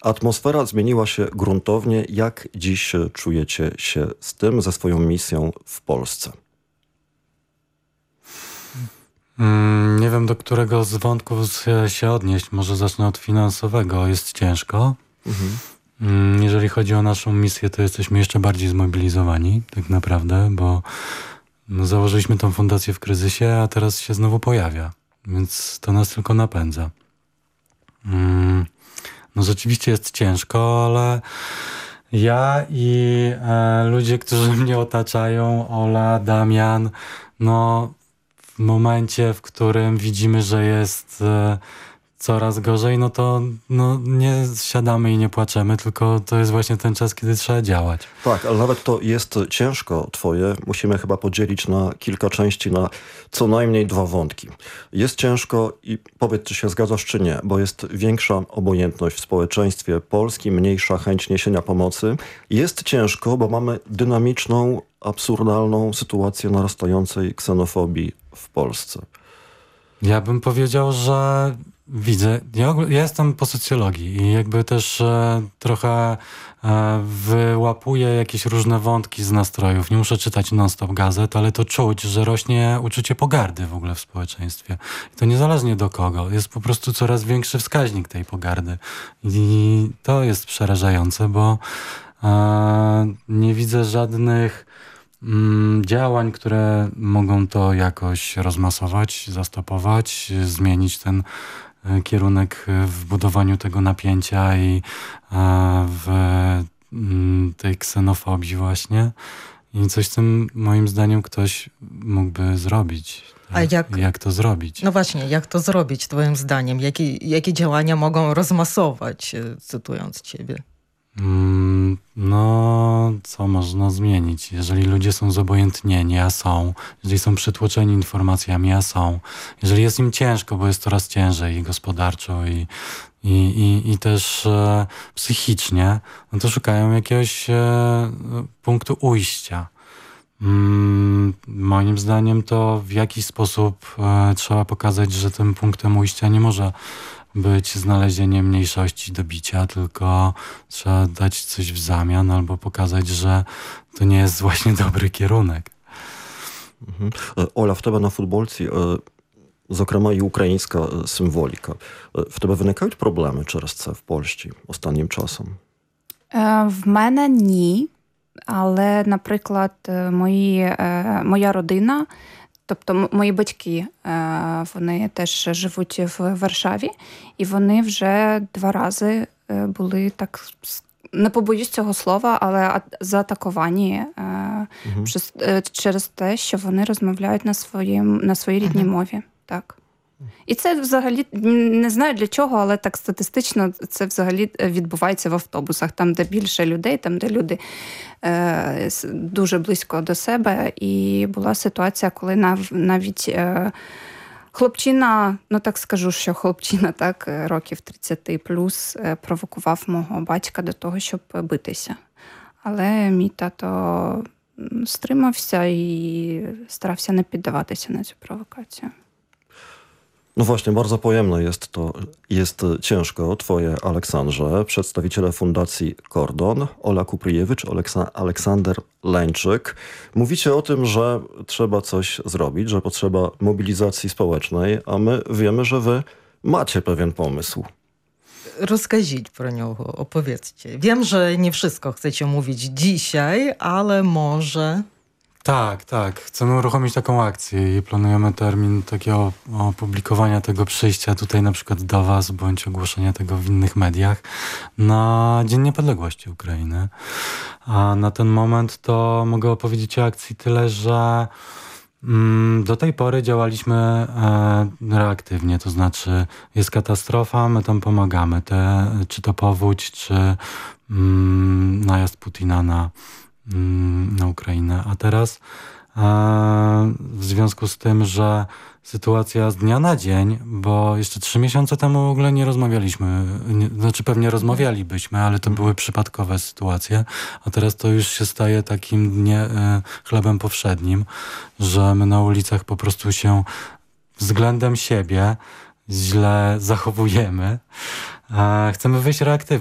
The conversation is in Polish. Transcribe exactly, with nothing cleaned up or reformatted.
Atmosfera zmieniła się gruntownie. Jak dziś czujecie się z tym, ze swoją misją w Polsce? Mm, nie wiem, do którego z wątków się, się odnieść. Może zacznę od finansowego. Jest ciężko. Mhm. Mm, jeżeli chodzi o naszą misję, to jesteśmy jeszcze bardziej zmobilizowani, tak naprawdę, bo no, założyliśmy tą fundację w kryzysie, a teraz się znowu pojawia. Więc to nas tylko napędza. Mm, no rzeczywiście jest ciężko, ale ja i e, ludzie, którzy mnie otaczają, Ola, Damian, no w momencie, w którym widzimy, że jest e, coraz gorzej, no to no, nie siadamy i nie płaczemy, tylko to jest właśnie ten czas, kiedy trzeba działać. Tak, ale nawet to jest ciężko twoje. Musimy chyba podzielić na kilka części, na co najmniej dwa wątki. Jest ciężko i powiedz, czy się zgadzasz, czy nie, bo jest większa obojętność w społeczeństwie polskim, mniejsza chęć niesienia pomocy. Jest ciężko, bo mamy dynamiczną, absurdalną sytuację narastającej ksenofobii w Polsce. Ja bym powiedział, że widzę, ja, ja jestem po socjologii i jakby też e, trochę e, wyłapuję jakieś różne wątki z nastrojów. Nie muszę czytać non-stop gazet, ale to czuć, że rośnie uczucie pogardy w ogóle w społeczeństwie. I to niezależnie do kogo. Jest po prostu coraz większy wskaźnik tej pogardy. I to jest przerażające, bo e, nie widzę żadnych działań, które mogą to jakoś rozmasować, zastopować, zmienić ten kierunek w budowaniu tego napięcia i w tej ksenofobii właśnie. I coś z tym moim zdaniem ktoś mógłby zrobić. A jak, jak to zrobić? No właśnie, jak to zrobić twoim zdaniem? Jakie, jakie działania mogą rozmasować, cytując ciebie? No, co można zmienić? Jeżeli ludzie są zobojętnieni, a są, jeżeli są przytłoczeni informacjami, a są, jeżeli jest im ciężko, bo jest coraz ciężej i gospodarczo i, i, i, i też e, psychicznie, no to szukają jakiegoś e, punktu ujścia. Mm, moim zdaniem to w jakiś sposób e, trzeba pokazać, że tym punktem ujścia nie może być znalezienie mniejszości do bicia, tylko trzeba dać coś w zamian albo pokazać, że to nie jest właśnie dobry kierunek. Mhm. Оля, в тебе на футболці, зокрема, і українська символіка. В тебе виникають проблеми через це в Польщі останнім часом? В мене ні. Але, наприклад, мої, моя родина, тобто мої батьки, вони теж живуть в Варшаві, і вони вже два рази були, так, не побоюсь цього слова, але заатаковані угу. через те, що вони розмовляють на, своїм, на своїй рідній угу. мові. Так. І це взагалі, не знаю для чого, але так статистично це взагалі відбувається в автобусах, там, де більше людей, там, де люди е, дуже близько до себе. І була ситуація, коли нав, навіть е, хлопчина, ну так скажу, що хлопчина, так, років тридцять плюс, е, провокував мого батька до того, щоб битися. Але мій тато стримався і старався не піддаватися на цю провокацію. No właśnie, bardzo pojemne jest to, jest ciężko, twoje Aleksandrze, przedstawiciele Fundacji Kordon, Ola Kuprijewicz, Aleksander Leńczyk. Mówicie o tym, że trzeba coś zrobić, że potrzeba mobilizacji społecznej, a my wiemy, że wy macie pewien pomysł. Розкажіть про нього, opowiedzcie. Wiem, że nie wszystko chcecie mówić dzisiaj, ale może... Tak, tak. Chcemy uruchomić taką akcję i planujemy termin takiego opublikowania tego przyjścia tutaj na przykład do was, bądź ogłoszenia tego w innych mediach na Dzień Niepodległości Ukrainy. A na ten moment to mogę opowiedzieć o akcji tyle, że mm, do tej pory działaliśmy e, reaktywnie, to znaczy jest katastrofa, my tam pomagamy. Te, czy to powódź, czy mm, najazd Putina na na Ukrainę. A teraz e, w związku z tym, że sytuacja z dnia na dzień, bo jeszcze trzy miesiące temu w ogóle nie rozmawialiśmy, nie, znaczy pewnie rozmawialibyśmy, ale to były przypadkowe sytuacje, a teraz to już się staje takim dnie, e, chlebem powszednim, że my na ulicach po prostu się względem siebie źle zachowujemy. E, chcemy wyjść reaktywnie.